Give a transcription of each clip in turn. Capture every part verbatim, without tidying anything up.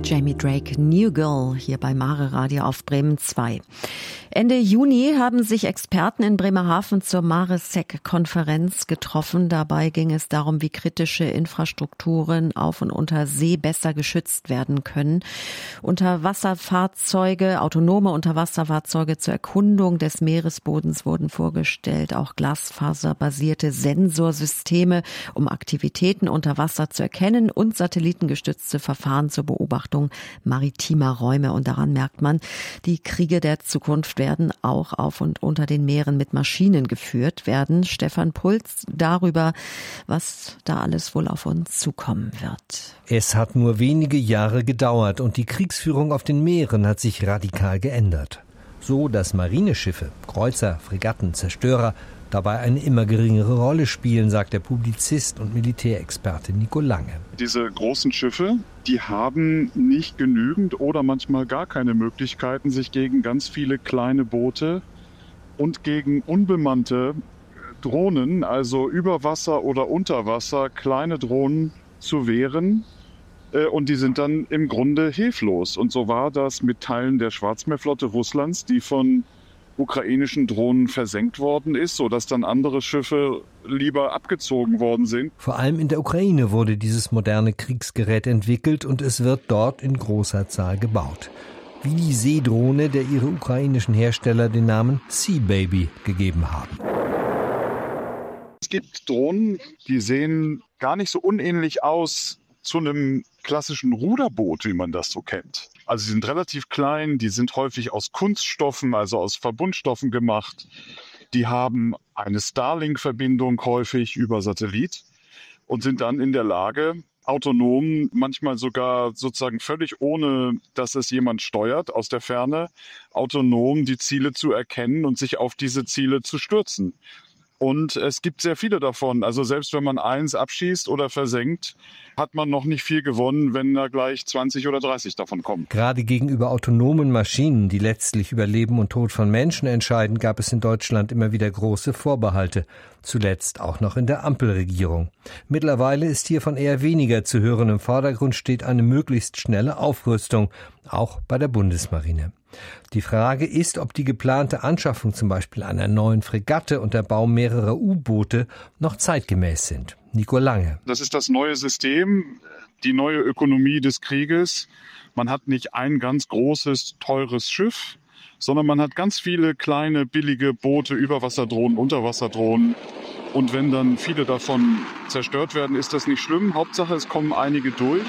Jamie Drake, New Girl, hier bei Mare Radio auf Bremen zwei. Ende Juni haben sich Experten in Bremerhaven zur MARESEC-Konferenz getroffen. Dabei ging es darum, wie kritische Infrastrukturen auf und unter See besser geschützt werden können. Unterwasserfahrzeuge, autonome Unterwasserfahrzeuge zur Erkundung des Meeresbodens wurden vorgestellt. Auch glasfaserbasierte Sensorsysteme, um Aktivitäten unter Wasser zu erkennen, und satellitengestützte Verfahren zur Beobachtung maritimer Räume. Und daran merkt man, die Kriege der Zukunft werden auch auf und unter den Meeren mit Maschinen geführt werden. Stefan Puls darüber, was da alles wohl auf uns zukommen wird. Es hat nur wenige Jahre gedauert und die Kriegsführung auf den Meeren hat sich radikal geändert. So, dass Marineschiffe, Kreuzer, Fregatten, Zerstörer dabei eine immer geringere Rolle spielen, sagt der Publizist und Militärexperte Nico Lange. Diese großen Schiffe, die haben nicht genügend oder manchmal gar keine Möglichkeiten, sich gegen ganz viele kleine Boote und gegen unbemannte Drohnen, also über Wasser oder unter Wasser, kleine Drohnen zu wehren. Und die sind dann im Grunde hilflos. Und so war das mit Teilen der Schwarzmeerflotte Russlands, die von ukrainischen Drohnen versenkt worden ist, sodass dann andere Schiffe lieber abgezogen worden sind. Vor allem in der Ukraine wurde dieses moderne Kriegsgerät entwickelt und es wird dort in großer Zahl gebaut. Wie die Seedrohne, der ihre ukrainischen Hersteller den Namen Sea Baby gegeben haben. Es gibt Drohnen, die sehen gar nicht so unähnlich aus zu einem klassischen Ruderboot, wie man das so kennt. Also sie sind relativ klein, die sind häufig aus Kunststoffen, also aus Verbundstoffen gemacht. Die haben eine Starlink-Verbindung häufig über Satellit und sind dann in der Lage, autonom, manchmal sogar sozusagen völlig ohne, dass es jemand steuert, aus der Ferne, autonom die Ziele zu erkennen und sich auf diese Ziele zu stürzen. Und es gibt sehr viele davon. Also selbst wenn man eins abschießt oder versenkt, hat man noch nicht viel gewonnen, wenn da gleich zwanzig oder dreißig davon kommen. Gerade gegenüber autonomen Maschinen, die letztlich über Leben und Tod von Menschen entscheiden, gab es in Deutschland immer wieder große Vorbehalte. Zuletzt auch noch in der Ampelregierung. Mittlerweile ist hiervon eher weniger zu hören. Im Vordergrund steht eine möglichst schnelle Aufrüstung, auch bei der Bundesmarine. Die Frage ist, ob die geplante Anschaffung zum Beispiel einer neuen Fregatte und der Bau mehrerer U-Boote noch zeitgemäß sind. Nico Lange. Das ist das neue System, die neue Ökonomie des Krieges. Man hat nicht ein ganz großes, teures Schiff, sondern man hat ganz viele kleine, billige Boote, Überwasserdrohnen, Unterwasserdrohnen. Und wenn dann viele davon zerstört werden, ist das nicht schlimm. Hauptsache, es kommen einige durch.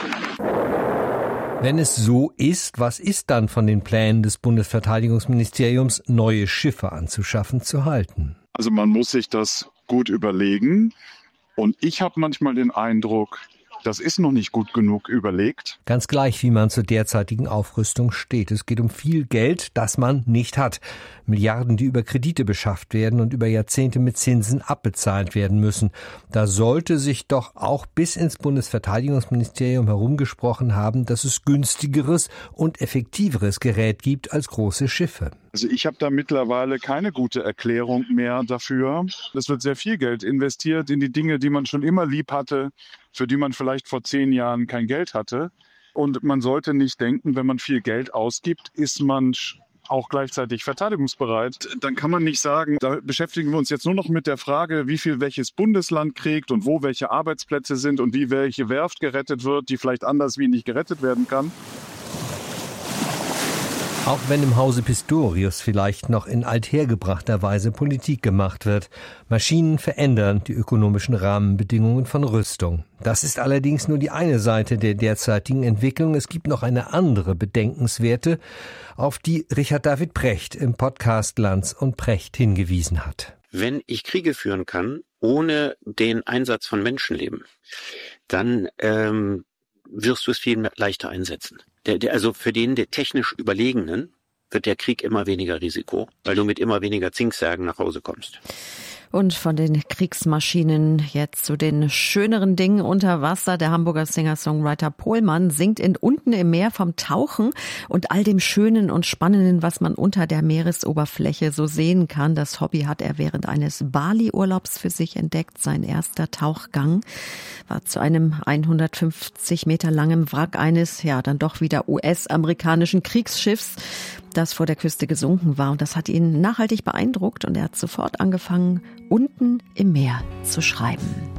Wenn es so ist, was ist dann von den Plänen des Bundesverteidigungsministeriums, neue Schiffe anzuschaffen, zu halten? Also man muss sich das gut überlegen. Und ich habe manchmal den Eindruck, das ist noch nicht gut genug überlegt. Ganz gleich, wie man zur derzeitigen Aufrüstung steht. Es geht um viel Geld, das man nicht hat. Milliarden, die über Kredite beschafft werden und über Jahrzehnte mit Zinsen abbezahlt werden müssen. Da sollte sich doch auch bis ins Bundesverteidigungsministerium herumgesprochen haben, dass es günstigeres und effektiveres Gerät gibt als große Schiffe. Also ich habe da mittlerweile keine gute Erklärung mehr dafür. Es wird sehr viel Geld investiert in die Dinge, die man schon immer lieb hatte, für die man vielleicht vor zehn Jahren kein Geld hatte. Und man sollte nicht denken, wenn man viel Geld ausgibt, ist man auch gleichzeitig verteidigungsbereit. Dann kann man nicht sagen, da beschäftigen wir uns jetzt nur noch mit der Frage, wie viel welches Bundesland kriegt und wo welche Arbeitsplätze sind und wie welche Werft gerettet wird, die vielleicht anders wie nicht gerettet werden kann. Auch wenn im Hause Pistorius vielleicht noch in althergebrachter Weise Politik gemacht wird. Maschinen verändern die ökonomischen Rahmenbedingungen von Rüstung. Das ist allerdings nur die eine Seite der derzeitigen Entwicklung. Es gibt noch eine andere bedenkenswerte, auf die Richard David Precht im Podcast Lanz und Precht hingewiesen hat. Wenn ich Kriege führen kann, ohne den Einsatz von Menschenleben, dann ähm, wirst du es viel leichter einsetzen. Der, der, also für den der technisch Überlegenen wird der Krieg immer weniger Risiko, weil du mit immer weniger Zinksärgen nach Hause kommst. Und von den Kriegsmaschinen jetzt zu den schöneren Dingen unter Wasser. Der Hamburger Singer-Songwriter Pohlmann singt in Unten im Meer vom Tauchen und all dem Schönen und Spannenden, was man unter der Meeresoberfläche so sehen kann. Das Hobby hat er während eines Bali-Urlaubs für sich entdeckt. Sein erster Tauchgang war zu einem hundertfünfzig Meter langen Wrack eines, ja, dann doch wieder U S-amerikanischen Kriegsschiffs, das vor der Küste gesunken war. Und das hat ihn nachhaltig beeindruckt und er hat sofort angefangen, Unten im Meer zu schreiben.